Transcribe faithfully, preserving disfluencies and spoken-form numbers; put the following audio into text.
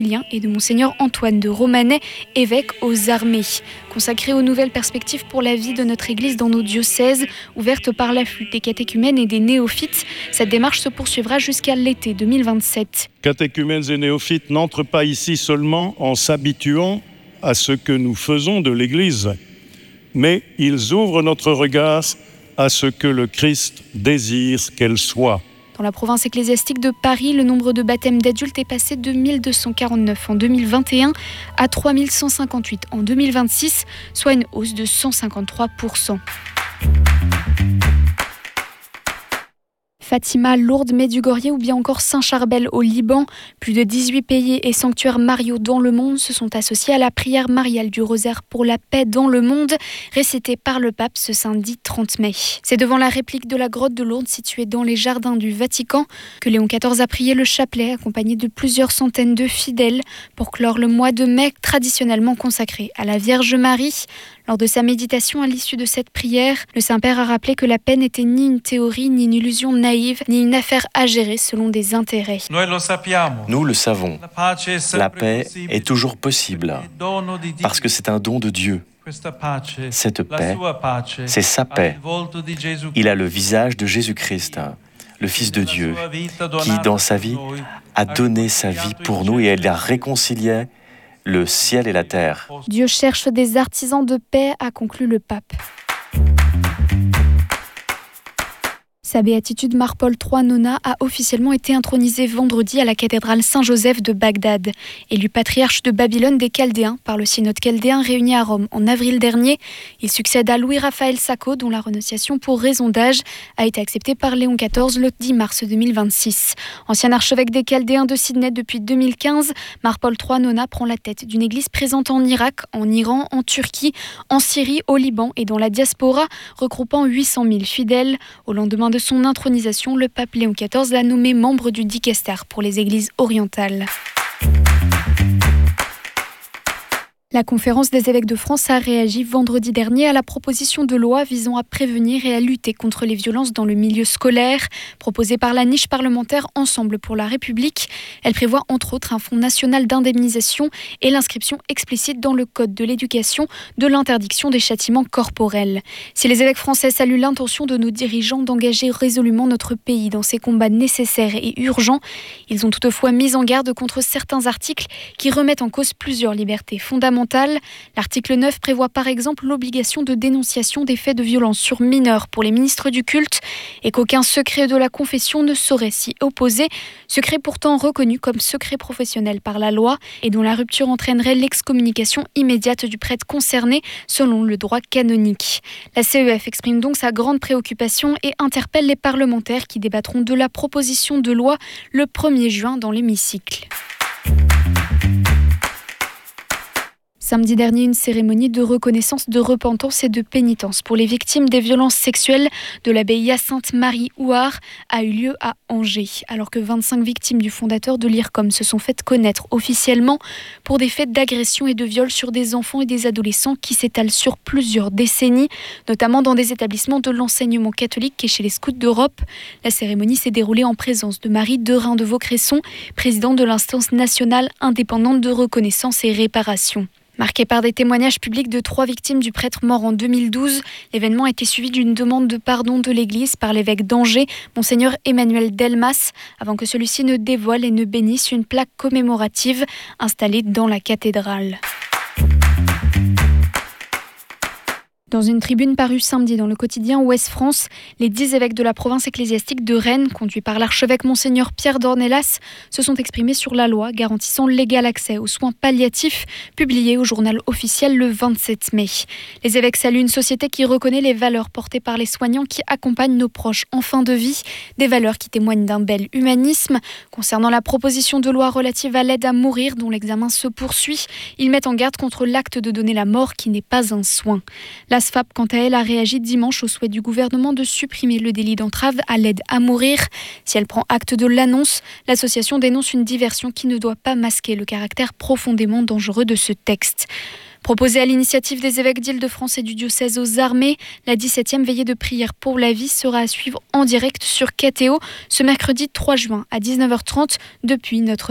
et de Monseigneur Antoine de Romanet, évêque aux armées. Consacré aux nouvelles perspectives pour la vie de notre Église dans nos diocèses, ouverte par l'afflux des catéchumènes et des néophytes, cette démarche se poursuivra jusqu'à l'été deux mille vingt-sept. Catéchumènes et néophytes n'entrent pas ici seulement en s'habituant à ce que nous faisons de l'Église, mais ils ouvrent notre regard à ce que le Christ désire qu'elle soit. Dans la province ecclésiastique de Paris, le nombre de baptêmes d'adultes est passé de mille deux cent quarante-neuf en deux mille vingt et un à trois mille cent cinquante-huit en deux mille vingt-six, soit une hausse de cent cinquante-trois pour cent. Fatima, Lourdes, Medjugorje ou bien encore Saint-Charbel au Liban. Plus de dix-huit pays et sanctuaires mariaux dans le monde se sont associés à la prière mariale du rosaire pour la paix dans le monde, récitée par le pape ce samedi trente mai. C'est devant la réplique de la grotte de Lourdes située dans les jardins du Vatican que Léon quatorze a prié le chapelet accompagné de plusieurs centaines de fidèles pour clore le mois de mai traditionnellement consacré à la Vierge Marie. Lors de sa méditation à l'issue de cette prière, le Saint-Père a rappelé que la paix n'était ni une théorie, ni une illusion naïve, ni une affaire à gérer selon des intérêts. Nous le savons, la paix est toujours possible parce que c'est un don de Dieu. Cette paix, c'est sa paix. Il a le visage de Jésus-Christ, le Fils de Dieu, qui dans sa vie a donné sa vie pour nous et elle a réconcilié le ciel et la terre. Dieu cherche des artisans de paix, a conclu le pape. Sa béatitude Mar-Paul trois Nona a officiellement été intronisé vendredi à la cathédrale Saint-Joseph de Bagdad. Élu patriarche de Babylone des Chaldéens par le synode chaldéen réuni à Rome en avril dernier, il succède à Louis-Raphaël Sacco dont la renonciation pour raison d'âge a été acceptée par Léon quatorze le dix mars deux mille vingt-six. Ancien archevêque des Chaldéens de Sydney depuis deux mille quinze, Mar-Paul trois Nona prend la tête d'une église présente en Irak, en Iran, en Turquie, en Syrie, au Liban et dans la diaspora, regroupant huit cent mille fidèles. Au lendemain de son intronisation, le pape Léon quatorze l'a nommé membre du dicaster pour les églises orientales. La conférence des évêques de France a réagi vendredi dernier à la proposition de loi visant à prévenir et à lutter contre les violences dans le milieu scolaire, proposée par la niche parlementaire Ensemble pour la République. Elle prévoit entre autres un fonds national d'indemnisation et l'inscription explicite dans le Code de l'éducation de l'interdiction des châtiments corporels. Si les évêques français saluent l'intention de nos dirigeants d'engager résolument notre pays dans ces combats nécessaires et urgents, ils ont toutefois mis en garde contre certains articles qui remettent en cause plusieurs libertés fondamentales. L'article neuf prévoit par exemple l'obligation de dénonciation des faits de violence sur mineurs pour les ministres du culte et qu'aucun secret de la confession ne saurait s'y opposer, secret pourtant reconnu comme secret professionnel par la loi et dont la rupture entraînerait l'excommunication immédiate du prêtre concerné selon le droit canonique. La C E F exprime donc sa grande préoccupation et interpelle les parlementaires qui débattront de la proposition de loi le premier juin dans l'hémicycle. Samedi dernier, une cérémonie de reconnaissance, de repentance et de pénitence pour les victimes des violences sexuelles de l'abbaye Sainte-Marie-Ouard a eu lieu à Angers, alors que vingt-cinq victimes du fondateur de l'I R C O M se sont faites connaître officiellement pour des faits d'agression et de viol sur des enfants et des adolescents qui s'étalent sur plusieurs décennies, notamment dans des établissements de l'enseignement catholique et chez les Scouts d'Europe. La cérémonie s'est déroulée en présence de Marie Derain de Vaucresson, présidente de l'instance nationale indépendante de reconnaissance et réparation. Marqué par des témoignages publics de trois victimes du prêtre mort en deux mille douze, l'événement a été suivi d'une demande de pardon de l'Église par l'évêque d'Angers, Monseigneur Emmanuel Delmas, avant que celui-ci ne dévoile et ne bénisse une plaque commémorative installée dans la cathédrale. Dans une tribune parue samedi dans le quotidien Ouest France, les dix évêques de la province ecclésiastique de Rennes, conduits par l'archevêque Monseigneur Pierre Dornelas, se sont exprimés sur la loi garantissant l'égal accès aux soins palliatifs, publiée au journal officiel le vingt-sept mai. Les évêques saluent une société qui reconnaît les valeurs portées par les soignants qui accompagnent nos proches en fin de vie, des valeurs qui témoignent d'un bel humanisme. Concernant la proposition de loi relative à l'aide à mourir, dont l'examen se poursuit, ils mettent en garde contre l'acte de donner la mort qui n'est pas un soin. La S F A P, quant à elle, a réagi dimanche au souhait du gouvernement de supprimer le délit d'entrave à l'aide à mourir. Si elle prend acte de l'annonce, l'association dénonce une diversion qui ne doit pas masquer le caractère profondément dangereux de ce texte. Proposée à l'initiative des évêques d'Île-de-France et du diocèse aux armées, la dix-septième veillée de prière pour la vie sera à suivre en direct sur K T O ce mercredi trois juin à dix-neuf heures trente depuis notre